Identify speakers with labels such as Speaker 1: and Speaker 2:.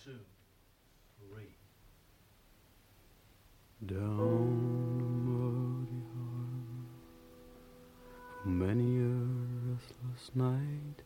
Speaker 1: 2, 3.
Speaker 2: Down the muddy harbor for many a restless night,